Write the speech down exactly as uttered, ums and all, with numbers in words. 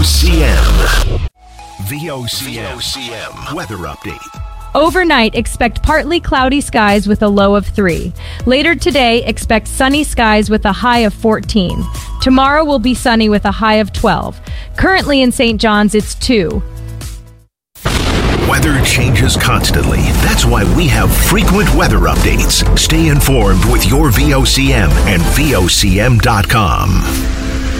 C M. V O C M weather update. Overnight, expect partly cloudy skies with a low of three. Later today, expect sunny skies with a high of fourteen. Tomorrow will be sunny with a high of twelve. Currently in Saint John's, it's two. Weather changes constantly. That's why we have frequent weather updates. Stay informed with your V O C M and V O C M dot com.